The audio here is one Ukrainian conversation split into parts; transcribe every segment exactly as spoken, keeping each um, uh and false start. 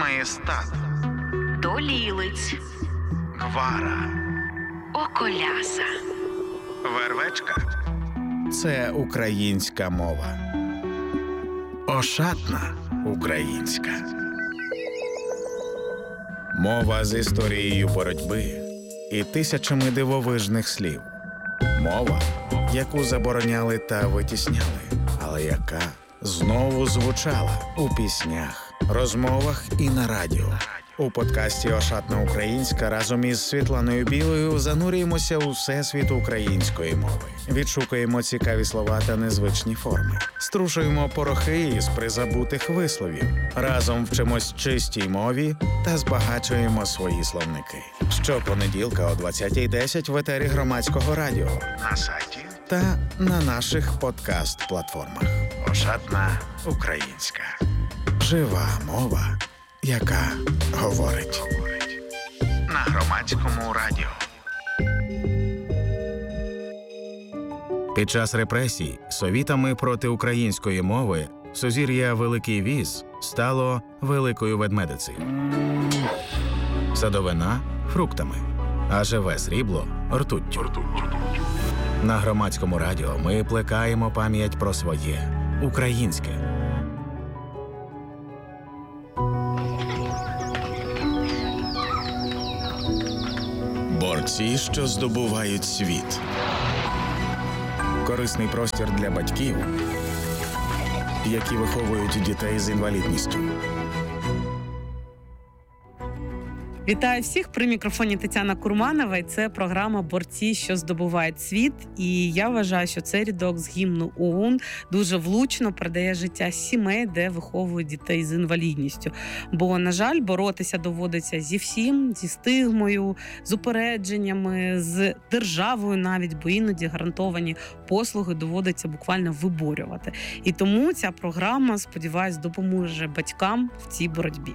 Маєстат, Долілиць, Гвара, Околяса, Вервечка – це українська мова. Ошатна українська. Мова з історією боротьби і тисячами дивовижних слів. Мова, яку забороняли та витісняли, але яка знову звучала у піснях, розмовах і на радіо. У подкасті «Ошатна українська» разом із Світланою Білою занурюємося у всесвіт української мови. Відшукуємо цікаві слова та незвичні форми. Струшуємо порохи із призабутих висловів. Разом вчимось чистій мові та збагачуємо свої словники. Щопонеділка о двадцятій десять в етері Громадського радіо, на сайті та на наших подкаст-платформах. «Ошатна українська». Жива мова, яка говорить. На Громадському радіо. Під час репресій совітами проти української мови сузір'я Великий Віз стало Великою Ведмедицею. Садовина – фруктами, а живе срібло – ртуттю. На Громадському радіо ми плекаємо пам'ять про своє – українське. Борці, що здобувають світ. Корисний простір для батьків, які виховують дітей з інвалідністю. Вітаю всіх! При мікрофоні Тетяна Курманова, і це програма «Борці, що здобувають світ». І я вважаю, що цей рядок з гімну ОУН дуже влучно передає життя сімей, де виховують дітей з інвалідністю. Бо, на жаль, боротися доводиться зі всім, зі стигмою, з упередженнями, з державою навіть, бо іноді гарантовані послуги доводиться буквально виборювати. І тому ця програма, сподіваюсь, допоможе батькам в цій боротьбі.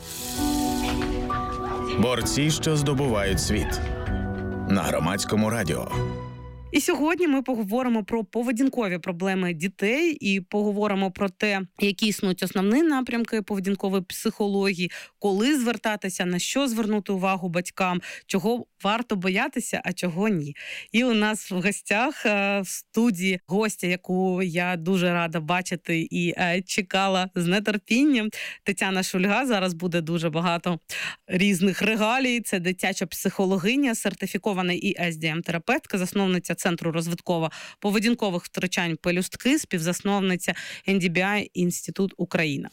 Борці, що здобувають світ. На Громадському радіо. І сьогодні ми поговоримо про поведінкові проблеми дітей і поговоримо про те, які існують основні напрямки поведінкової психології, коли звертатися, на що звернути увагу батькам, чого варто боятися, а чого ні. І у нас в гостях в студії гостя, яку я дуже рада бачити і чекала з нетерпінням, Тетяна Шульга. Зараз буде дуже багато різних регалій. Це дитяча психологиня, сертифікована і ес ді ем-терапевтка, засновниця Центру розвитково-поведінкових втручань «Пелюстки», співзасновниця ен ді бі ай Інститут Україна.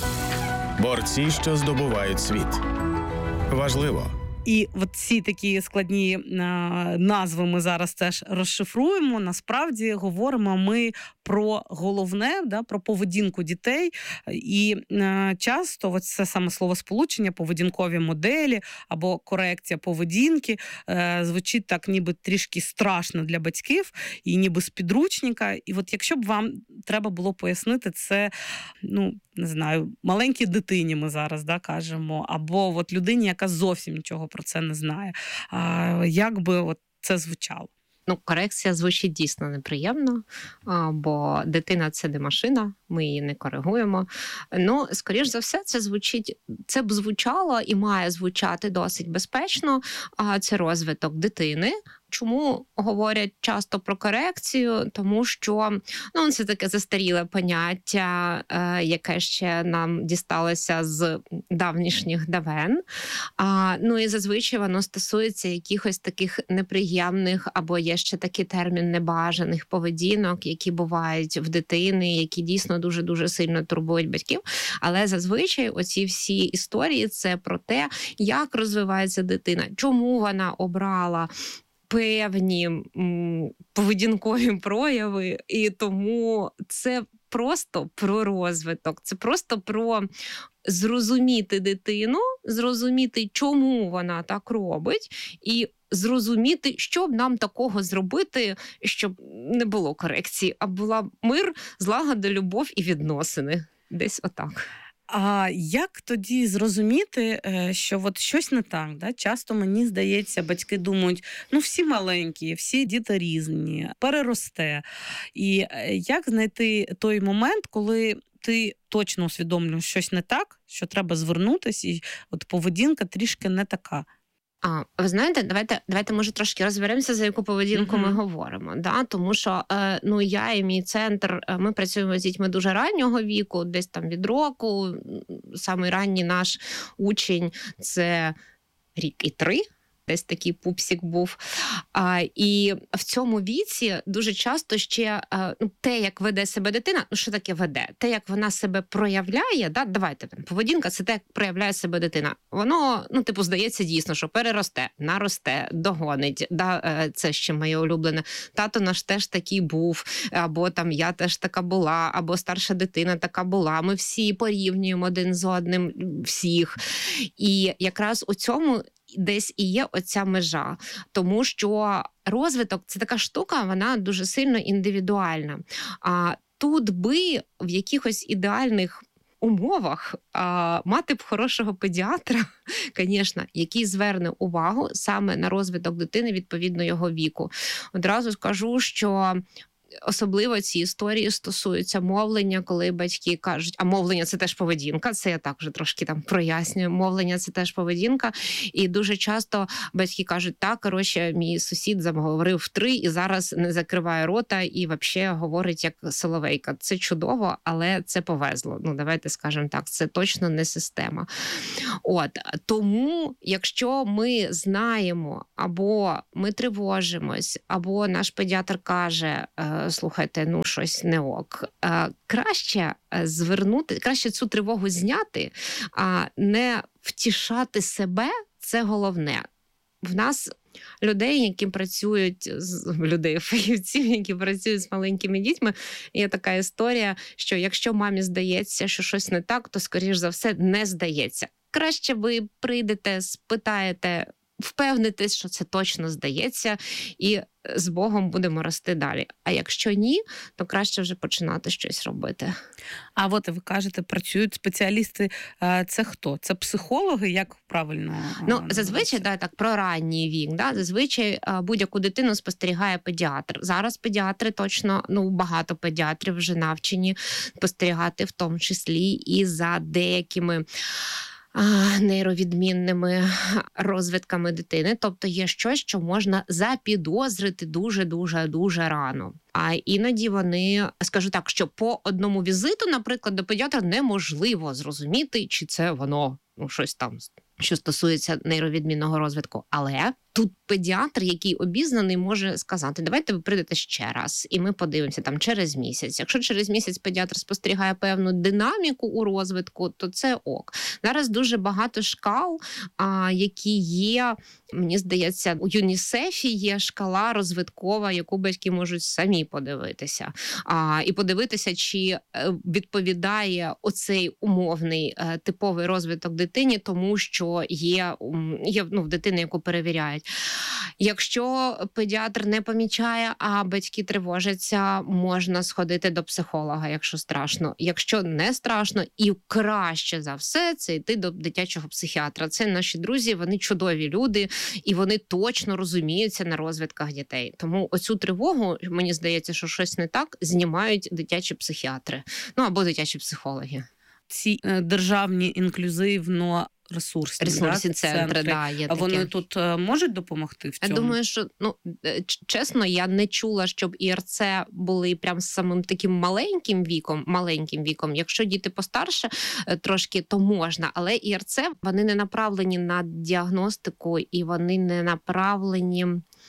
Борці, що здобувають світ. Важливо. І от ці такі складні а, назви ми зараз теж розшифруємо. Насправді говоримо ми про головне, да, про поведінку дітей. І а, часто от це саме словосполучення, поведінкові моделі або корекція поведінки а, звучить так ніби трішки страшно для батьків і ніби з підручника. І от якщо б вам треба було пояснити це, ну, не знаю, маленькій дитині ми зараз, да, кажемо, або от людині, яка зовсім нічого про це не знає. А, як би от це звучало? Ну, корекція звучить дійсно неприємно, бо дитина – це не машина, ми її не коригуємо. Ну, скоріш за все, це звучить, це б звучало і має звучати досить безпечно. Це розвиток дитини. Чому говорять часто про корекцію? Тому що, ну, це таке застаріле поняття, е, яке ще нам дісталося з давнішніх давен. А, ну і зазвичай воно стосується якихось таких неприємних або є ще такий термін небажаних поведінок, які бувають в дитини, які дійсно дуже-дуже сильно турбують батьків. Але зазвичай оці всі історії – це про те, як розвивається дитина, чому вона обрала певні м, поведінкові прояви, і тому це просто про розвиток, це просто про зрозуміти дитину, зрозуміти, чому вона так робить, і зрозуміти, що б нам такого зробити, щоб не було корекції, а була мир, злагода, любов і відносини. Десь отак. А як тоді зрозуміти, що от щось не так? Да? Часто, мені здається, батьки думають, ну всі маленькі, всі діти різні, переросте. І як знайти той момент, коли ти точно усвідомлюєш щось не так, що треба звернутися, і от поведінка трішки не така. А, ви знаєте, давайте, давайте може трошки розберемося, за яку поведінку uh-huh. ми говоримо. Да? Тому що е, ну, я і мій центр, е, ми працюємо з дітьми дуже раннього віку, десь там від року. Самий ранній наш учень – це рік і три. Десь такий пупсик був. А, і в цьому віці дуже часто ще а, ну, те, як веде себе дитина, ну що таке веде? Те, як вона себе проявляє, да? Давайте, поведінка – це те, як проявляє себе дитина. Воно, ну, типу, здається дійсно, що переросте, наросте, догонить. Да? Це ще моє улюблене. Тато наш теж такий був, або там я теж така була, або старша дитина така була. Ми всі порівнюємо один з одним, всіх. І якраз у цьому десь і є оця межа, тому що розвиток – це така штука, вона дуже сильно індивідуальна. А тут би в якихось ідеальних умовах а, мати б хорошого педіатра, звісно, який зверне увагу саме на розвиток дитини відповідно його віку. Одразу скажу, що особливо ці історії стосуються мовлення, коли батьки кажуть, а мовлення – це теж поведінка, це я так вже трошки там прояснюю, мовлення – це теж поведінка, і дуже часто батьки кажуть, так, коротше, мій сусід заговорив в три і зараз не закриває рота і взагалі говорить як соловейка. Це чудово, але це повезло. Ну, давайте скажемо так, це точно не система. От, тому, якщо ми знаємо, або ми тривожимось, або наш педіатр каже, слухайте, ну щось не ок. Краще звернути, краще цю тривогу зняти, а не втішати себе – це головне. В нас людей, які працюють, людей, фахівців, які працюють з маленькими дітьми, є така історія, що якщо мамі здається, що щось не так, то, скоріш за все, не здається. Краще ви прийдете, спитаєте, впевнитесь, що це точно здається, і з Богом будемо рости далі. А якщо ні, то краще вже починати щось робити. А от ви кажете, працюють спеціалісти. Це хто? Це психологи? Як правильно? Ну, зазвичай, да, так, про ранній вік. Да, зазвичай будь-яку дитину спостерігає педіатр. Зараз педіатри точно, ну, багато педіатрів вже навчені спостерігати, в тому числі і за деякими нейровідмінними розвитками дитини. Тобто є щось, що можна запідозрити дуже-дуже-дуже рано. А іноді вони, скажу так, що по одному візиту, наприклад, до педіатра неможливо зрозуміти, чи це воно, ну, щось там, що стосується нейровідмінного розвитку. Але тут педіатр, який обізнаний, може сказати, давайте ви прийдете ще раз, і ми подивимося там через місяць. Якщо через місяць педіатр спостерігає певну динаміку у розвитку, то це ок. Зараз дуже багато шкал, а, які є, мені здається, у ЮНІСЕФі є шкала розвиткова, яку батьки можуть самі подивитися. А, і подивитися, чи відповідає оцей умовний типовий розвиток дитині тому, що є, є ну, в дитини, яку перевіряють. Якщо педіатр не помічає, а батьки тривожаться, можна сходити до психолога, якщо страшно. Якщо не страшно, і краще за все, це йти до дитячого психіатра. Це наші друзі, вони чудові люди, і вони точно розуміються на розвитках дітей. Тому оцю тривогу, мені здається, що щось не так, знімають дитячі психіатри. Ну, або дитячі психологи. Ці державні інклюзивно ресурсні, ресурсні да, центри, центри. Да, є такі. Вони тут можуть допомогти в цьому? Я думаю, що, ну, чесно, я не чула, щоб ІРЦ були прям з самим таким маленьким віком, маленьким віком. Якщо діти постарше трошки, то можна. Але ІРЦ, вони не направлені на діагностику і вони не направлені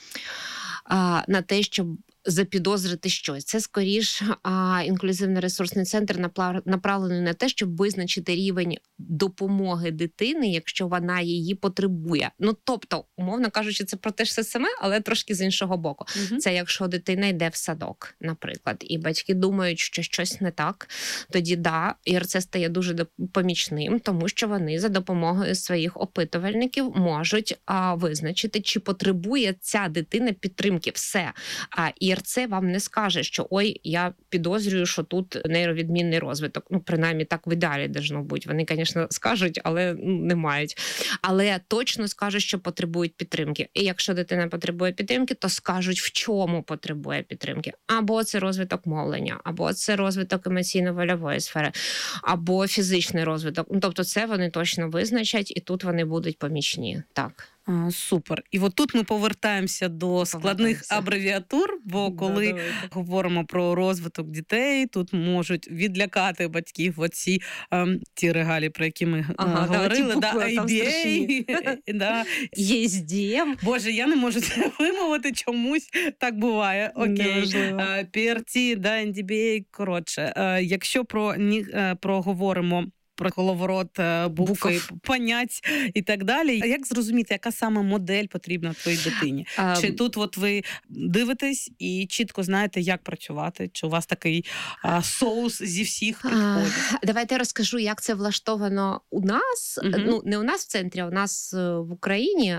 а, на те, щоб запідозрити щось. Це, скоріш, інклюзивно-ресурсний центр направлений на те, щоб визначити рівень допомоги дитини, якщо вона її потребує. Ну, тобто, умовно кажучи, це про те ж все саме, але трошки з іншого боку. Угу. Це якщо дитина йде в садок, наприклад, і батьки думають, що щось не так, тоді, да, ІРЦ стає дуже помічним, тому що вони за допомогою своїх опитувальників можуть а, визначити, чи потребує ця дитина підтримки. Все. А ІРЦ ІРЦ вам не скаже, що ой, я підозрюю, що тут нейровідмінний розвиток. Ну, принаймні, так в ідеалі должно бути. Вони, звісно, скажуть, але ну, не мають. Але точно скажуть, що потребують підтримки. І якщо дитина потребує підтримки, то скажуть, в чому потребує підтримки. Або це розвиток мовлення, або це розвиток емоційно-вольової сфери, або фізичний розвиток. Ну, тобто це вони точно визначать, і тут вони будуть помічні. Так. А, супер. І от тут ми повертаємося до складних Повертаємося. абревіатур, бо Да, коли давайте. говоримо про розвиток дітей, тут можуть відлякати батьків оці ем, ті регалі, про які ми Ага, е, да, говорили, ті да, букви там ей ді страшні. ей, да. Є ес ді ем. Боже, я не можу це вимовити, чомусь так буває. Окей. Неважливо. Е, пі ар ті, да, ен ді бі ей, коротше. Е, Якщо про, ні- е, проговоримо про коловорот е, букви, Букв. понять і так далі. А як зрозуміти, яка саме модель потрібна твоїй дитині? А, Чи тут от ви дивитесь і чітко знаєте, як працювати? Чи у вас такий а, соус зі всіх підходить? А, Давайте я розкажу, як це влаштовано у нас. Мгм. Ну, не у нас в центрі, а у нас е, в Україні.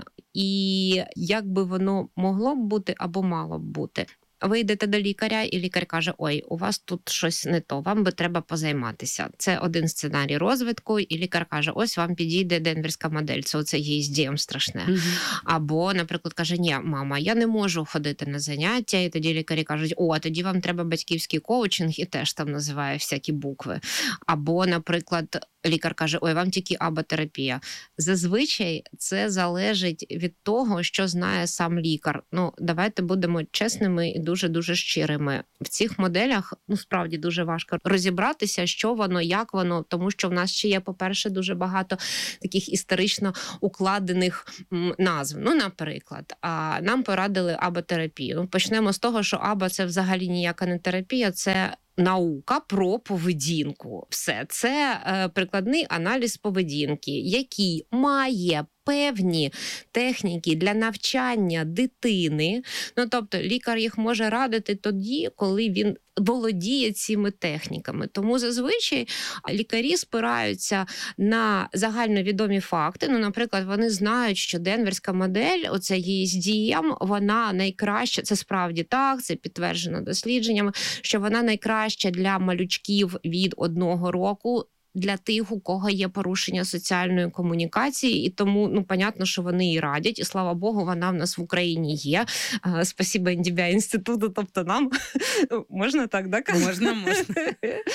І як би воно могло б бути або мало б бути. Ви йдете до лікаря, і лікар каже: ой, у вас тут щось не то, вам би треба позайматися. Це один сценарій розвитку, і лікар каже: ось вам підійде денверська модель, це оце є ес ді ем страшне. Мгм. Або, наприклад, каже: ні, мама, я не можу ходити на заняття, і тоді лікарі кажуть: о, а тоді вам треба батьківський коучинг, і теж там називає всякі букви. Або, наприклад, лікар каже: ой, вам тільки аботерапія. Зазвичай це залежить від того, що знає сам лікар. Ну, давайте будемо чесними і дуже-дуже щирими. В цих моделях, ну, справді дуже важко розібратися, що воно, як воно, тому що в нас ще є, по-перше, дуже багато таких історично укладених м, назв. Ну, наприклад, а, нам порадили аботерапію. Ну, почнемо з того, що аба – це взагалі ніяка не терапія, це наука про поведінку. Все. Це е, прикладний аналіз поведінки, який має певні техніки для навчання дитини. Ну, тобто лікар їх може радити тоді, коли він володіє цими техніками. Тому зазвичай лікарі спираються на загальновідомі факти. Ну, наприклад, вони знають, що денверська модель, оце є ес ді ем, вона найкраща, це справді так, це підтверджено дослідженнями, що вона найкраща для малючків від одного року, для тих, у кого є порушення соціальної комунікації, і тому, ну, понятно, що вони і радять, і слава Богу, вона в нас в Україні є. А, спасибо ен ді бі ай інституту, тобто нам. Можна так, да? Можна, можна.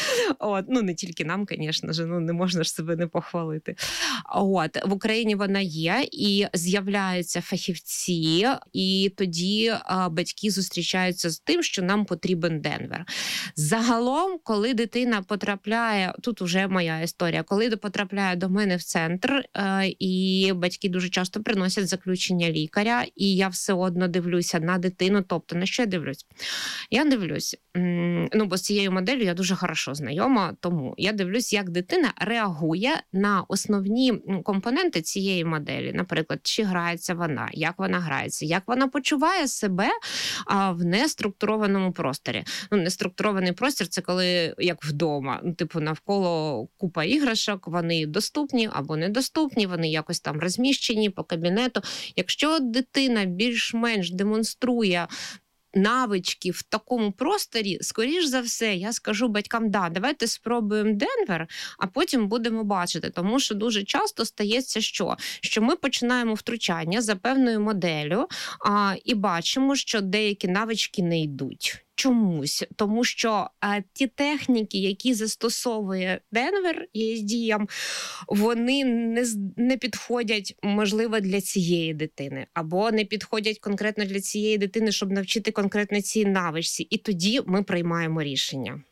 От, ну, не тільки нам, звісно ж, ну, не можна ж себе не похвалити. От, в Україні вона є, і з'являються фахівці, і тоді а, батьки зустрічаються з тим, що нам потрібен Денвер. Загалом, коли дитина потрапляє, тут уже моя історія, коли потрапляє до мене в центр, е, і батьки дуже часто приносять заключення лікаря, і я все одно дивлюся на дитину. Тобто, на що я дивлюсь? Я дивлюсь, м, ну, бо з цією моделлю я дуже хорошо знайома, тому я дивлюсь, як дитина реагує на основні компоненти цієї моделі. Наприклад, чи грається вона, як вона грається, як вона почуває себе а, в неструктурованому просторі. Ну, неструктурований простір – це коли, як вдома, ну, типу, навколо купа іграшок, вони доступні або недоступні, вони якось там розміщені по кабінету. Якщо дитина більш-менш демонструє навички в такому просторі, скоріш за все, я скажу батькам: да, давайте спробуємо Денвер, а потім будемо бачити. Тому що дуже часто стається, що, що ми починаємо втручання за певною моделлю а, і бачимо, що деякі навички не йдуть. Чомусь, тому що а, ті техніки, які застосовує Денвер і ес ді ем, вони не, не підходять, можливо, для цієї дитини, або не підходять конкретно для цієї дитини, щоб навчити конкретно цій навичці. І тоді ми приймаємо рішення.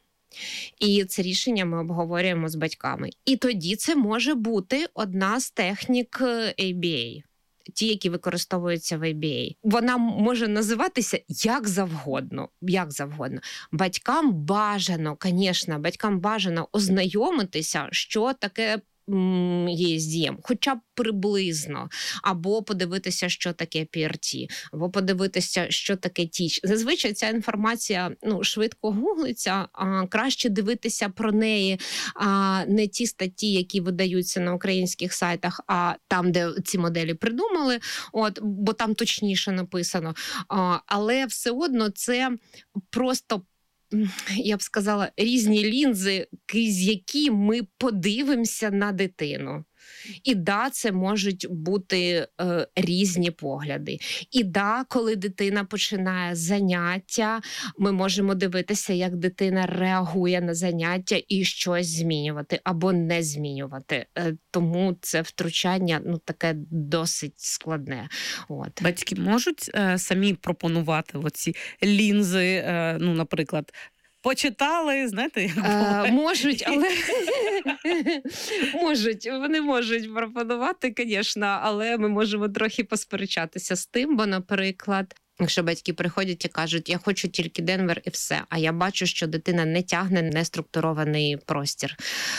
І це рішення ми обговорюємо з батьками. І тоді це може бути одна з технік ей бі ей. Ті, які використовуються в ей бі ей. Вона може називатися як завгодно. Як завгодно. Батькам бажано, звісно, батькам бажано ознайомитися, що таке ей ес ді ем, хоча б приблизно, або подивитися, що таке пі ар ті, або подивитися, що таке тіч. Зазвичай ця інформація ну, швидко гуглиться, а краще дивитися про неї а не ті статті, які видаються на українських сайтах, а там, де ці моделі придумали, от, бо там точніше написано. А, але все одно це просто, я б сказала, різні лінзи, крізь які ми подивимося на дитину. І да, це можуть бути е, різні погляди. І да, коли дитина починає заняття, ми можемо дивитися, як дитина реагує на заняття і щось змінювати або не змінювати. Е, тому це втручання ну, таке досить складне. От. Батьки можуть е, самі пропонувати оці лінзи, е, ну, наприклад, почитали, знаєте, як Е, можуть, але можуть, вони можуть пропонувати, звісно, але ми можемо трохи посперечатися з тим, бо, наприклад, якщо батьки приходять і кажуть, я хочу тільки Денвер і все, а я бачу, що дитина не тягне неструктурований простір.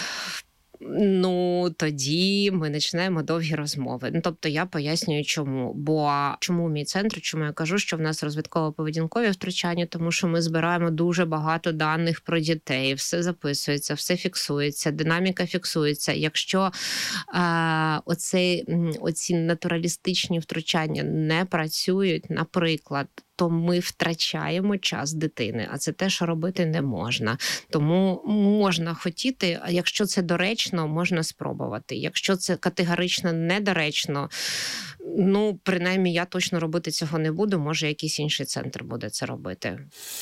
Ну, тоді ми починаємо довгі розмови. Ну, тобто я пояснюю, чому. Бо чому мій центр, чому я кажу, що в нас розвитково-поведінкові втручання, тому що ми збираємо дуже багато даних про дітей, все записується, все фіксується, динаміка фіксується. Якщо е, оцей, оці натуралістичні втручання не працюють, наприклад, то ми втрачаємо час дитини, а це те, що робити не можна. Тому можна хотіти, а якщо це доречно, можна спробувати. Якщо це категорично недоречно, ну, принаймні, я точно робити цього не буду, може, якийсь інший центр буде це робити.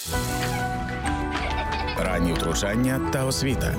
Ранні втручання та освіта.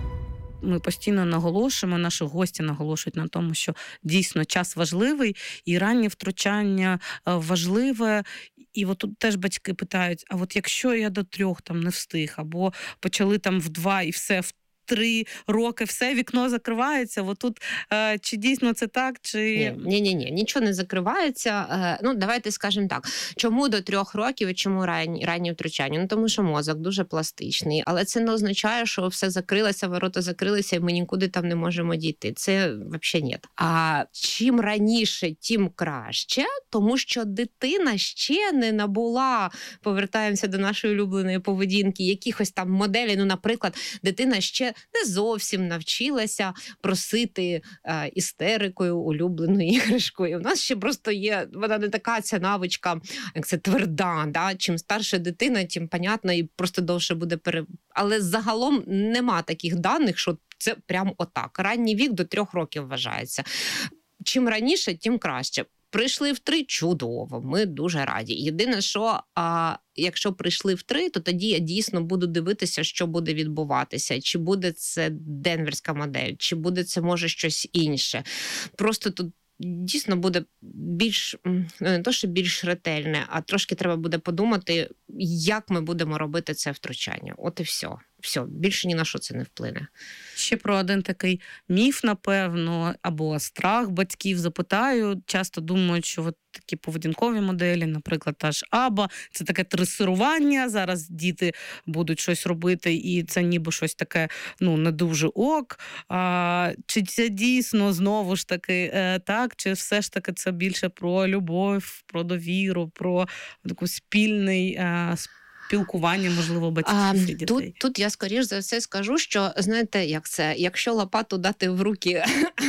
Ми постійно наголошуємо, наші гості наголошують на тому, що дійсно час важливий, і раннє втручання важливе. І от тут теж батьки питають, а от якщо я до трьох там не встиг, або почали там в два і все, в три роки все, вікно закривається, от тут е, чи дійсно це так, чи... Ні, ні, ні, нічого не закривається. Е, ну, давайте скажемо так, чому до трьох років і чому ранні, ранні втручання? Ну, тому що мозок дуже пластичний, але це не означає, що все закрилося, ворота закрилися, і ми нікуди там не можемо дійти. Це взагалі ні. А чим раніше, тим краще, тому що дитина ще не набула, повертаємося до нашої улюбленої поведінки, якихось там моделей, ну, наприклад, дитина ще не зовсім навчилася просити е, істерикою улюбленою іграшкою. У нас ще просто є, вона не така ця навичка, як це тверда. Да? Чим старша дитина, тим, понятно, і просто довше буде пере... Але загалом нема таких даних, що це прям отак. Ранній вік до трьох років вважається. Чим раніше, тим краще. Прийшли в три – чудово, ми дуже раді. Єдине, що а, якщо прийшли в три, то тоді я дійсно буду дивитися, що буде відбуватися. Чи буде це денверська модель, чи буде це, може, щось інше. Просто тут дійсно буде більш, не то, що більш ретельне, а трошки треба буде подумати, як ми будемо робити це втручання. От і все. Все, більше ні на що це не вплине. Ще про один такий міф, напевно, або страх батьків запитаю. Часто думають, що от такі поведінкові моделі, наприклад, та ж АБА, це таке тренування, зараз діти будуть щось робити, і це ніби щось таке, ну, не дуже ок. А, чи це дійсно, знову ж таки, е, так, чи все ж таки це більше про любов, про довіру, про таку спільний е, спілкування, можливо, батьків а, і дітей? Тут, тут я, скоріш за все, скажу, що, знаєте, як це, якщо лопату дати в руки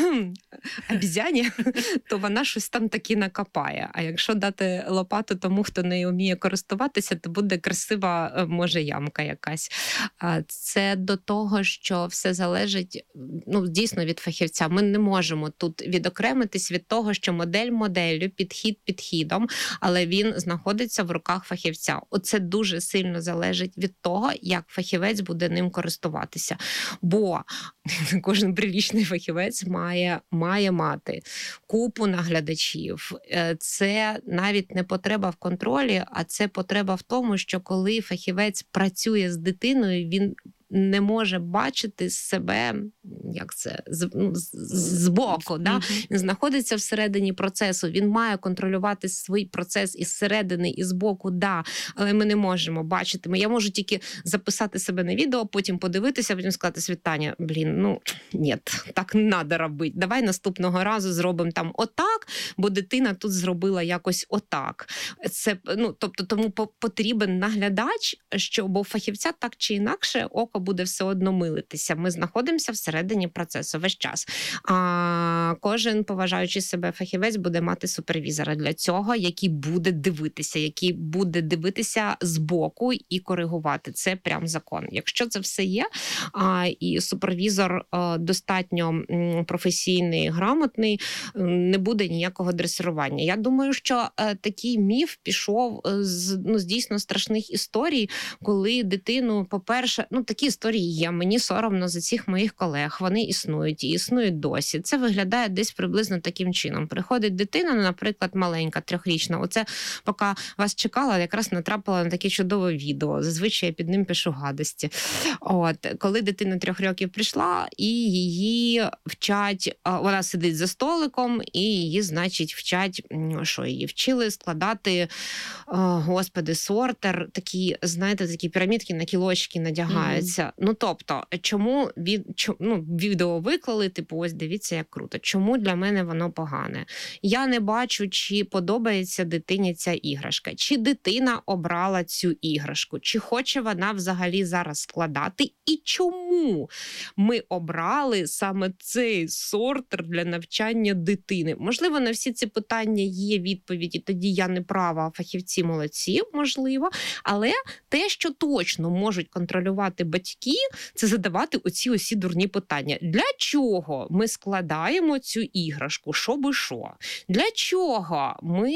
обізяні, то вона щось там таки накопає. А якщо дати лопату тому, хто не вміє користуватися, то буде красива, може, ямка якась. Це до того, що все залежить, ну, дійсно, від фахівця. Ми не можемо тут відокремитись від того, що модель моделлю, підхід підхідом, але він знаходиться в руках фахівця. Оце дуже сильно залежить від того, як фахівець буде ним користуватися. Бо кожен прилічний фахівець має, має мати купу наглядачів. Це навіть не потреба в контролі, а це потреба в тому, що коли фахівець працює з дитиною, він не може бачити себе, як це, з, ну, з, збоку, да? Mm-hmm. Він знаходиться всередині процесу, він має контролювати свій процес із середини, і збоку, да, але ми не можемо бачити. Я можу тільки записати себе на відео, потім подивитися, потім сказати: Світаня, блін, ну, ні, так не треба робити. Давай наступного разу зробимо там отак, бо дитина тут зробила якось отак. Це, ну, тобто, тому потрібен наглядач, що, бо фахівця так чи інакше око буде все одно милитися. Ми знаходимося всередині процесу весь час. А кожен поважаючий себе фахівець буде мати супервізора для цього, який буде дивитися, який буде дивитися збоку і коригувати. Це прям закон. Якщо це все є, а, і супервізор а, достатньо м, професійний, грамотний, не буде ніякого дресирування. Я думаю, що а, такий міф пішов з, ну, з дійсно страшних історій, коли дитину, по-перше, ну, такі історії є, мені соромно за цих моїх колег, вони існують і існують досі. Це виглядає десь приблизно таким чином. Приходить дитина, наприклад, маленька, трьохрічна, оце поки вас чекала, якраз натрапила на таке чудове відео, зазвичай я під ним пишу гадості. От, коли дитина трьох років прийшла, і її вчать, вона сидить за столиком, і її, значить, вчать, що її вчили складати, господи, сортер, такі, знаєте, такі пірамідки на кілочки надягаються. Mm-hmm. Ну, тобто, чому від, чому, ну, відео виклали, типу, ось дивіться, як круто. Чому для мене воно погане? Я не бачу, чи подобається дитині ця іграшка, чи дитина обрала цю іграшку, чи хоче вона взагалі зараз складати, і чому ми обрали саме цей сортер для навчання дитини. Можливо, на всі ці питання є відповіді, тоді я не права, а фахівці молодці, можливо, але те, що точно можуть контролювати батьки, це задавати оці усі дурні питання. Для чого ми складаємо цю іграшку? Що би що? Для чого ми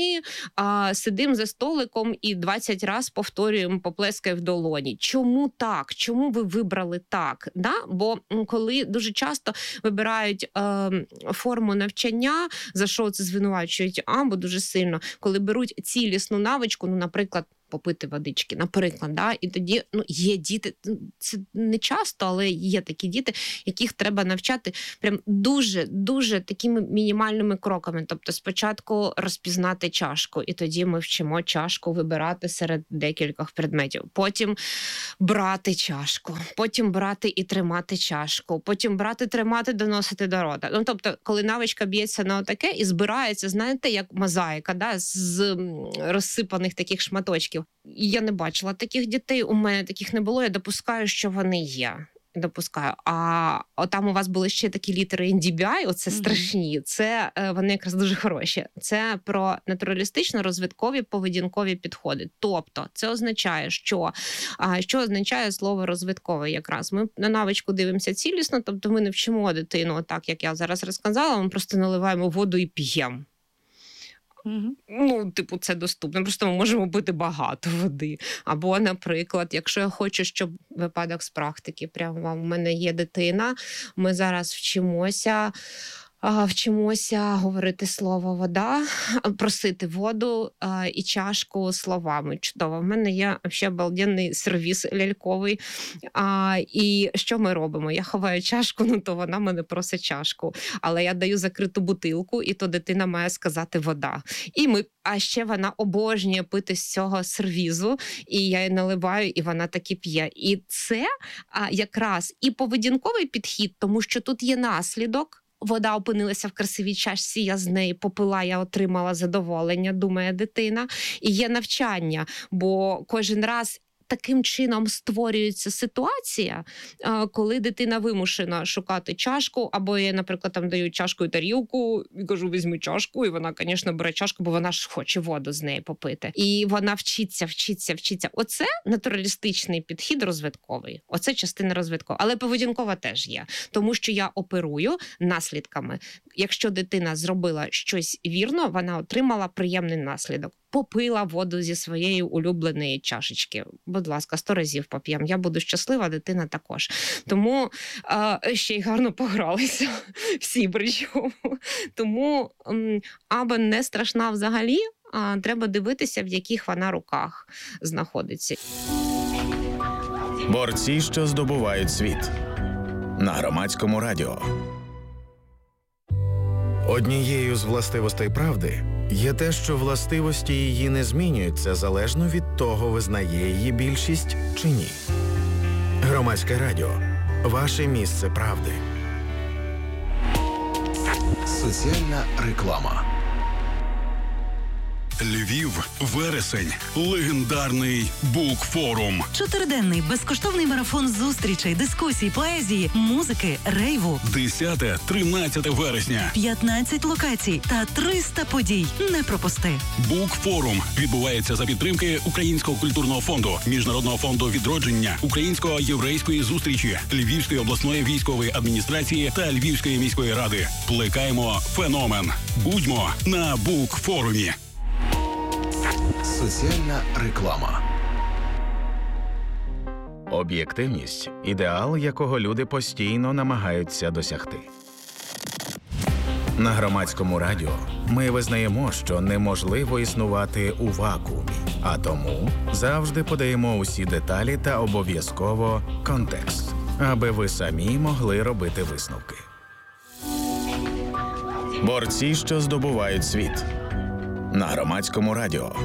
а, сидимо за столиком і двадцять разів повторюємо поплескай в долоні? Чому так? Чому ви вибрали так? Да? Бо коли дуже часто вибирають е, форму навчання, за що це звинувачують, або дуже сильно, коли беруть цілісну навичку, ну, наприклад, попити водички, наприклад, да? І тоді, ну, є діти, це не часто, але є такі діти, яких треба навчати прям дуже-дуже такими мінімальними кроками. Тобто спочатку розпізнати чашку, і тоді ми вчимо чашку вибирати серед декількох предметів. Потім брати чашку, потім брати і тримати чашку, потім брати, тримати, доносити до рота. Ну, тобто, коли навичка б'ється на отаке і збирається, знаєте, як мозаїка, да? З розсипаних таких шматочків. І я не бачила таких дітей, у мене таких не було, я допускаю, що вони є. Допускаю. А там у вас були ще такі літери ен ді бі ай, оце mm-hmm. страшні, це вони якраз дуже хороші. Це про натуралістично-розвиткові поведінкові підходи. Тобто, це означає, що, що означає слово розвитковий якраз. Ми на навичку дивимося цілісно, тобто ми не вчимо дитину так, як я зараз розказала, ми просто наливаємо воду і п'ємо. Mm-hmm. Ну, типу, це доступно. Просто ми можемо пити багато води. Або, наприклад, якщо я хочу, щоб випадок з практики, прямо у мене є дитина, ми зараз вчимося, вчимося говорити слово «вода», просити воду а, і чашку словами. Чудово. В мене є взагалі обалденний сервіс ляльковий. А, і що ми робимо? Я ховаю чашку, ну то вона мене просить чашку. Але я даю закриту бутилку, і то дитина має сказати «вода». І ми, а ще вона обожнює пити з цього сервізу, і я її наливаю, і вона таки п'є. І це а, якраз і поведінковий підхід, тому що тут є наслідок. Вода опинилася в красивій чашці, я з неї попила, я отримала задоволення, думає дитина. І є навчання, бо кожен раз таким чином створюється ситуація, коли дитина вимушена шукати чашку, або я, наприклад, там даю чашку і тарілку, і кажу, візьми чашку, і вона, звісно, бере чашку, бо вона ж хоче воду з неї попити. І вона вчиться, вчиться, вчиться. Оце натуралістичний підхід розвитковий. Оце частина розвиткова. Але поведінкова теж є. Тому що я оперую наслідками. Якщо дитина зробила щось вірно, вона отримала приємний наслідок. Попила воду зі своєї улюбленої чашечки. Будь ласка, сто разів поп'ємо. Я буду щаслива, дитина також. Тому е, ще й гарно погралися. Всі причому. Тому м, аби не страшна взагалі, а треба дивитися, в яких вона руках знаходиться. Борці, що здобувають світ. На Громадському радіо. Однією з властивостей правди є те, що властивості її не змінюються залежно від того, визнає її більшість чи ні. Громадське радіо. Ваше місце правди. Соціальна реклама. Львів, вересень, легендарний букфорум. Чотириденний безкоштовний марафон зустрічей, дискусій, поезії, музики, рейву. десяте-тринадцяте вересня. п'ятнадцять локацій та триста подій. Не пропусти. Букфорум відбувається за підтримки Українського культурного фонду, Міжнародного фонду відродження, Українсько-єврейської зустрічі, Львівської обласної військової адміністрації та Львівської міської ради. Плекаємо феномен. Будьмо на букфорумі. Соціальна реклама. Об'єктивність – ідеал, якого люди постійно намагаються досягти. На Громадському радіо ми визнаємо, що неможливо існувати у вакуумі, а тому завжди подаємо усі деталі та обов'язково контекст, аби ви самі могли робити висновки. Борці, що здобувають світ. На Громадському радіо.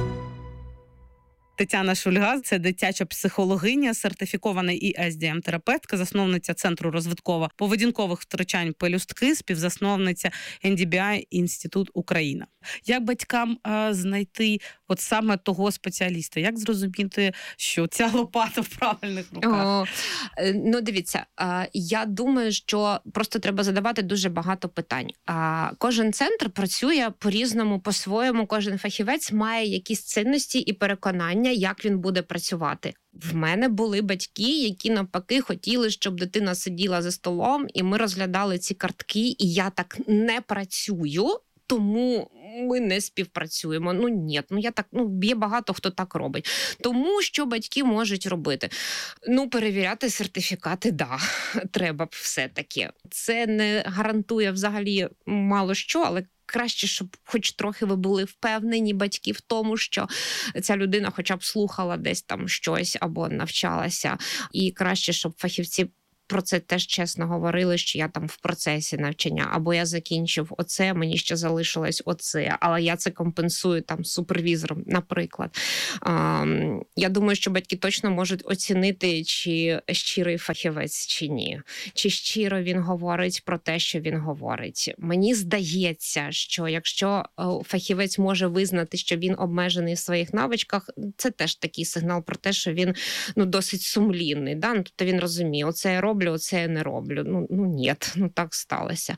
Тетяна Шульга – це дитяча психологиня, сертифікована і ес ді ем-терапевтка, засновниця Центру розвитково-поведінкових втручань «Пелюстки», співзасновниця ен ді бі ай «Інститут Україна». Як батькам а, знайти от саме того спеціаліста? Як зрозуміти, що ця лопата в правильних руках? О, ну, дивіться, я думаю, що просто треба задавати дуже багато питань. Кожен центр працює по-різному, по-своєму. Кожен фахівець має якісь цінності і переконання, як він буде працювати. В мене були батьки, які навпаки хотіли, щоб дитина сиділа за столом, і ми розглядали ці картки, і я так не працюю, тому ми не співпрацюємо. Ну, ні, ну я так, ну, є багато хто так робить. Тому що батьки можуть робити? Ну, перевіряти сертифікати, да, треба все-таки. Це не гарантує взагалі мало що, але краще, щоб хоч трохи ви були впевнені, батьки, в тому, що ця людина хоча б слухала десь там щось або навчалася. І краще, щоб фахівці про це теж чесно говорили, що я там в процесі навчання, або я закінчив оце, мені ще залишилось оце, але я це компенсую там супервізором, наприклад. А, я думаю, що батьки точно можуть оцінити, чи щирий фахівець, чи ні. Чи щиро він говорить про те, що він говорить. Мені здається, що якщо фахівець може визнати, що він обмежений в своїх навичках, це теж такий сигнал про те, що він, ну, досить сумлінний. Да? Ну, тобто він розуміє, оце я роблю, оце я не роблю. Ну, ну ні, ну так сталося.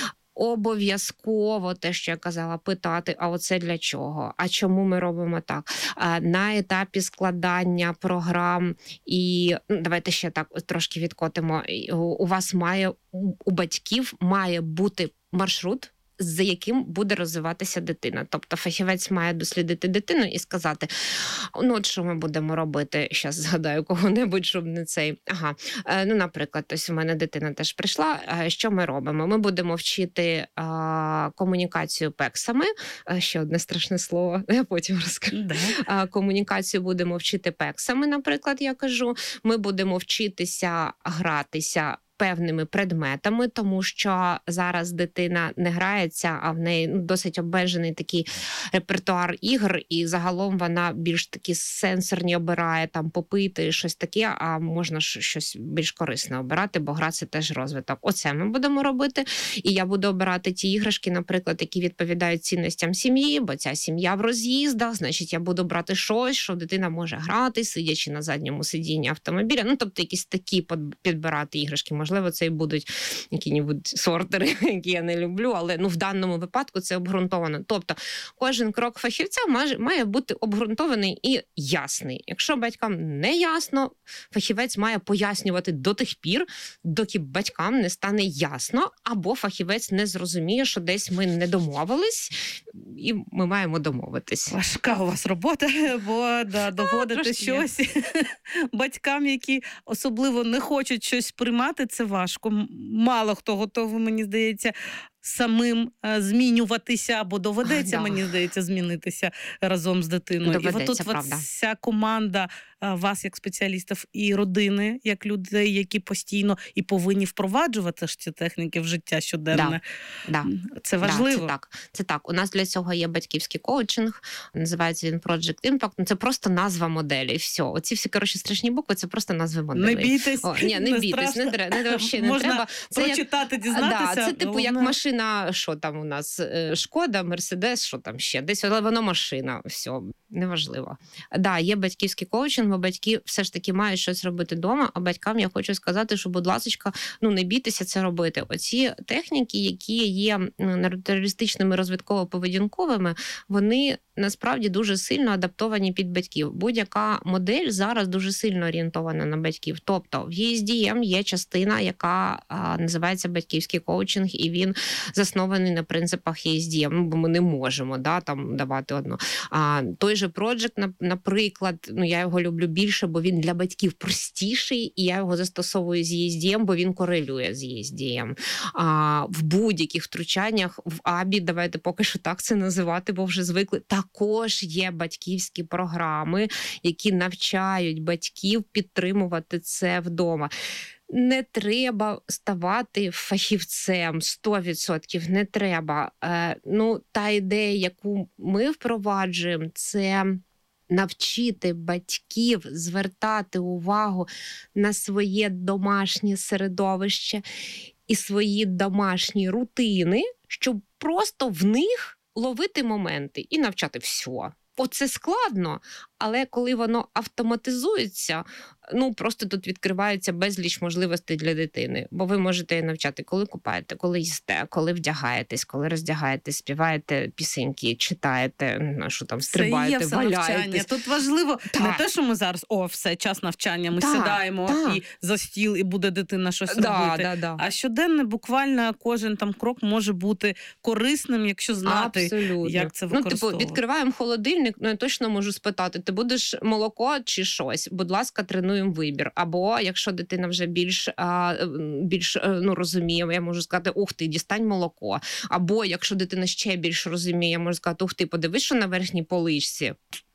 Обов'язково те, що я казала, питати, а оце для чого? А чому ми робимо так? На етапі складання програм і, ну, давайте ще так трошки відкотимо, у вас має, у батьків має бути маршрут, за яким буде розвиватися дитина. Тобто фахівець має дослідити дитину і сказати, ну от що ми будемо робити, зараз згадаю кого-небудь, щоб не цей. Ага, ну, наприклад, ось у мене дитина теж прийшла, що ми робимо? Ми будемо вчити а, комунікацію пексами, ще одне страшне слово, я потім розкажу. Да. Комунікацію будемо вчити пексами, наприклад, я кажу. Ми будемо вчитися гратися певними предметами, тому що зараз дитина не грається, а в неї, ну, досить обмежений такий репертуар ігор, і загалом вона більш такі сенсорні обирає, там попити, щось таке, а можна щось більш корисне обирати, бо гра – це теж розвиток. Оце ми будемо робити, і я буду обирати ті іграшки, наприклад, які відповідають цінностям сім'ї, бо ця сім'я в роз'їздах, значить, я буду брати щось, що дитина може грати, сидячи на задньому сидінні автомобіля, ну, тобто якісь такі підбирати іграшки. Можливо, це і будуть які-небудь сортери, які я не люблю, але, ну, в даному випадку це обґрунтовано. Тобто кожен крок фахівця має, має бути обґрунтований і ясний. Якщо батькам не ясно, фахівець має пояснювати до тих пір, доки батькам не стане ясно, або фахівець не зрозуміє, що десь ми не домовились, і ми маємо домовитись. Важка у вас робота, бо да, доводити а, щось батькам, які особливо не хочуть щось приймати, це важко. Мало хто готовий, мені здається. самим е, змінюватися, або доведеться, Да. мені здається, змінитися разом з дитиною. Доведеться, і от тут правда. вся команда е, вас, як спеціалістів, і родини, як людей, які постійно і повинні впроваджувати ж ці техніки в життя щоденне. Да. Це важливо. Да, це так. Це так. У нас для цього є батьківський коучинг, називається він Project Impact. Ну, це просто назва моделі. Все. Оці всі, коротше, страшні букви, це просто назви моделей. Не бійтесь. О, ні, не бійтесь, не, тре- не, вообще не Можна треба. Це як, прочитати, дізнатися. да, це типу як головне- машина, що там у нас, е, Шкода, Мерседес, що там ще, десь, але воно машина, все, неважливо. Да, є батьківський коучинг, бо батьки все ж таки мають щось робити вдома, а батькам я хочу сказати, що, будь ласка, ну не бійтеся це робити. Оці техніки, які є терористичними розвитково-поведінковими, вони насправді дуже сильно адаптовані під батьків. Будь-яка модель зараз дуже сильно орієнтована на батьків. Тобто в ей ес ді ем є частина, яка а, називається батьківський коучинг, і він заснований на принципах ей ес ді ем, ну, бо ми не можемо да, там давати одно. А той же Project, наприклад, ну я його люблю більше, бо він для батьків простіший, і я його застосовую з ей ес ді ем, бо він корелює з ей ес ді ем. А в будь-яких втручаннях в АБІ, давайте поки що так це називати, бо вже звикли, також є батьківські програми, які навчають батьків підтримувати це вдома. Не треба ставати фахівцем, сто відсотків не треба. Е, ну, та ідея, яку ми впроваджуємо, це навчити батьків звертати увагу на своє домашнє середовище і свої домашні рутини, щоб просто в них ловити моменти і навчати все. Оце складно, але коли воно автоматизується, ну просто тут відкривається безліч можливостей для дитини. Бо ви можете її навчати, коли купаєте, коли їсте, коли вдягаєтесь, коли роздягаєтесь, співаєте пісеньки, читаєте, що там, стрибаєте, все навчання. валяєтесь. Тут важливо Так. не те, що ми зараз, о, все, час навчання, ми Так, сідаємо так. і за стіл, і буде дитина щось Да, робити. да, да. А щоденно буквально кожен там крок може бути корисним, якщо знати, Абсолютно. як це Ну, типу, використовувати. відкриваємо холодильник, ну я точно можу спитати, ти будеш молоко чи щось? Будь ласка, тренуємо вибір. Або якщо дитина вже більш, а, більш ну, розуміє, я можу сказати, ух ти, дістань молоко. Або якщо дитина ще більш розуміє, я можу сказати, ух ти, подивись, що на верхній поличці.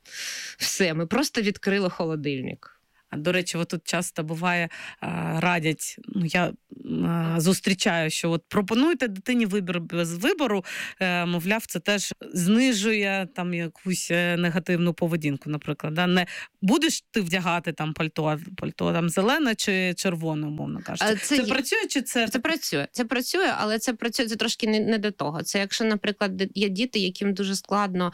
Все, ми просто відкрили холодильник. А, до речі, от тут часто буває, а, радять, ну я а, зустрічаю, що от пропонуйте дитині вибір без вибору, е, мовляв, це теж знижує там якусь е, негативну поведінку, наприклад. Да? Не будеш ти вдягати там пальто, пальто там зелене чи червоне, умовно кажучи. А це Це є- працює чи це? Це працює, це працює, але це працює це трошки не, не до того. Це якщо, наприклад, ди- є діти, яким дуже складно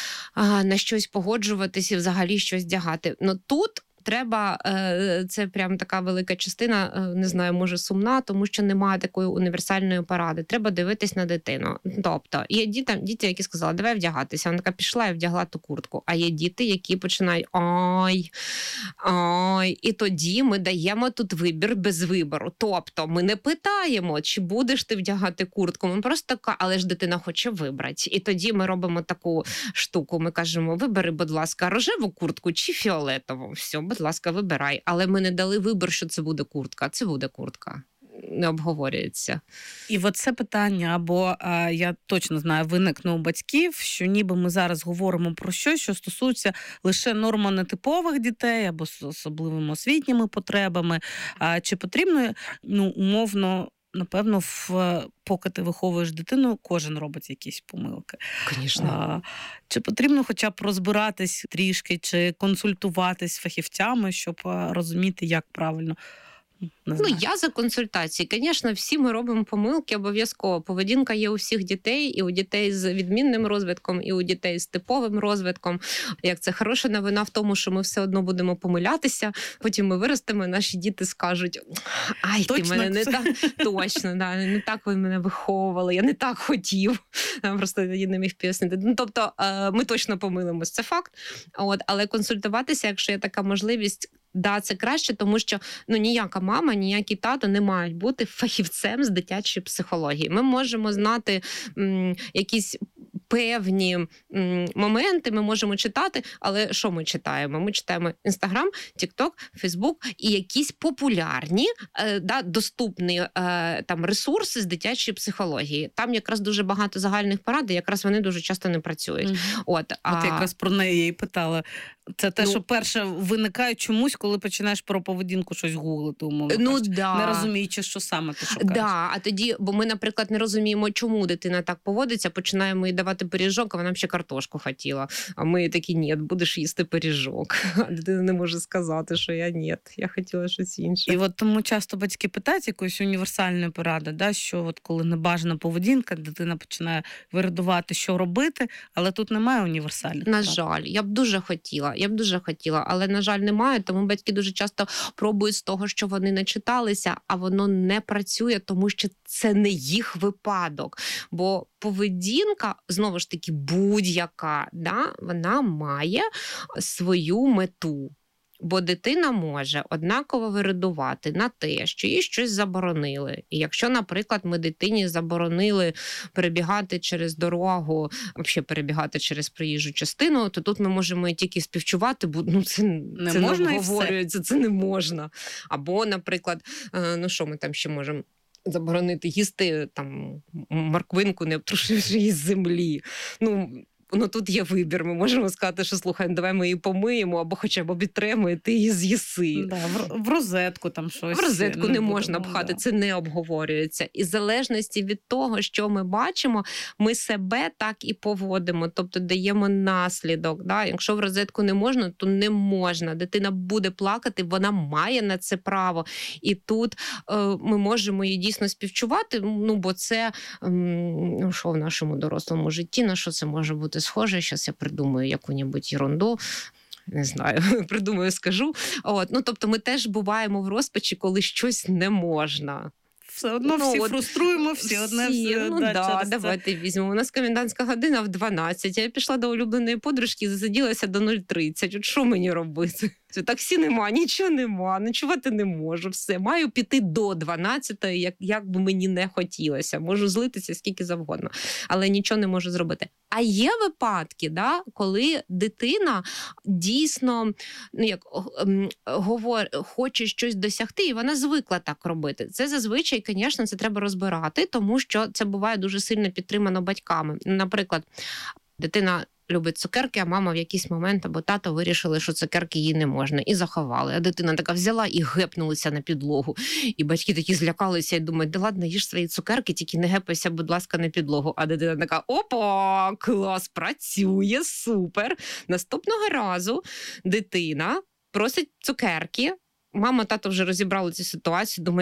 а, на щось погоджуватись і взагалі щось вдягати. Ну тут треба, е, це прям така велика частина, е, не знаю, може сумна, тому що немає такої універсальної поради. Треба дивитись на дитину. Тобто, є діти, діти, які сказали, давай вдягатися. Вона така пішла і вдягла ту куртку. А є діти, які починають ой, ой. І тоді ми даємо тут вибір без вибору. Тобто, ми не питаємо, чи будеш ти вдягати куртку. Ми просто кажемо, але ж дитина хоче вибрати. І тоді ми робимо таку штуку. Ми кажемо, вибери, будь ласка, рожеву куртку чи фіолетову. Все, будь ласка, вибирай. Але ми не дали вибір, що це буде куртка. Це буде куртка. Не обговорюється. І от це питання, або а, я точно знаю, виникне у батьків, що ніби ми зараз говоримо про щось, що стосується лише нормотипових дітей або з особливими освітніми потребами. А, чи потрібно, ну, умовно, напевно, в, поки ти виховуєш дитину, кожен робить якісь помилки. Звісно. А, чи потрібно хоча б розбиратись трішки, чи консультуватись з фахівцями, щоб а, розуміти, як правильно? Не Ну, знаю. я за консультації. Звісно, всі ми робимо помилки обов'язково. Поведінка є у всіх дітей, і у дітей з відмінним розвитком, і у дітей з типовим розвитком. Як це хороша новина в тому, що ми все одно будемо помилятися, потім ми виростемо, і наші діти скажуть, ай, ти Точно мене не це? так, точно, да, не так ви мене виховували, я не так хотів. Я просто тоді не міг пояснити. Ну, тобто, е, ми точно помилимось, це факт. От, але консультуватися, якщо є така можливість, да, це краще, тому що ну, ніяка мама, ніякий тато не мають бути фахівцем з дитячої психології. Ми можемо знати м, якісь певні м, моменти ми можемо читати, але що ми читаємо? Ми читаємо Інстаграм, Тікток, Фейсбук і якісь популярні, е, да, доступні е, там ресурси з дитячої психології. Там якраз дуже багато загальних порад, і якраз вони дуже часто не працюють. Мгм. От, а... От якраз про неї я і питала. Це те, Ну, що перше виникає чомусь, коли починаєш про поведінку щось гуглити, умовно ну, кажучи, да. не розуміючи, що саме ти шукаєш. Да, а тоді, бо ми, наприклад, не розуміємо, чому дитина так поводиться, починаємо їй давати пиріжок, а вона б ще картошку хотіла. А ми такі, ні, будеш їсти пиріжок. А дитина не може сказати, що я ні, я хотіла щось інше. І от тому часто батьки питають якоїсь універсальної поради, да, що от коли небажана поведінка, дитина починає вирадувати, що робити, але тут немає універсальних На порад. жаль, я б дуже хотіла, я б дуже хотіла, але, на жаль, немає, тому батьки дуже часто пробують з того, що вони начиталися, а воно не працює, тому що це не їх випадок. Бо поведінка, знову ж таки, будь-яка, да, вона має свою мету. Бо дитина може однаково вирадувати на те, що їй щось заборонили. І якщо, наприклад, ми дитині заборонили перебігати через дорогу, взагалі перебігати через проїжджу частину, то тут ми можемо і тільки співчувати, бо ну, це не це можна не і все. обговорюється, це не можна. Або, наприклад, е, ну що ми там ще можемо? Заборонити їсти там морквинку, не обтрушивши її з землі. Ну, Ну, тут є вибір. Ми можемо сказати, що слухай, ну, давай ми її помиємо, або хоча б обітремо, і ти її з'їси. Да, в, в розетку там щось. В розетку не можна будемо, пхати, да. це не обговорюється. І в залежності від того, що ми бачимо, ми себе так і поводимо, тобто даємо наслідок. Да? Якщо в розетку не можна, то не можна. Дитина буде плакати, вона має на це право. І тут е, ми можемо її дійсно співчувати, ну, бо це, ем, ну, що в нашому дорослому житті, на що це може бути схоже. Зараз я придумаю яку-небудь ерунду. Не знаю, придумаю, скажу. От, ну, тобто ми теж буваємо в розпачі, коли щось не можна. Все одно Ну, всі от фруструємо, всі одне всі, все. ну, да, да, через це. давайте візьмемо. У нас комендантська година в дванадцять, я пішла до улюбленої подружки і засиділася до нуль тридцять. От що мені робити? Таксі нема, нічого нема, ночувати не можу, все. Маю піти до дванадцятої, як, як би мені не хотілося. Можу злитися скільки завгодно, але нічого не можу зробити. А є випадки, да, коли дитина дійсно, ну, як, говор, хоче щось досягти, і вона звикла так робити. Це зазвичай, звісно, це треба розбирати, тому що це буває дуже сильно підтримано батьками. Наприклад, дитина любить цукерки, а мама в якийсь момент або тато вирішили, що цукерки їй не можна, і заховали. А дитина така взяла і гепнулася на підлогу. І батьки такі злякалися і думають, да ладно, їж свої цукерки, тільки не гепайся, будь ласка, на підлогу. А дитина така, опа, клас, працює, супер. Наступного разу дитина просить цукерки, мама, тато вже розібрали цю ситуацію, думає,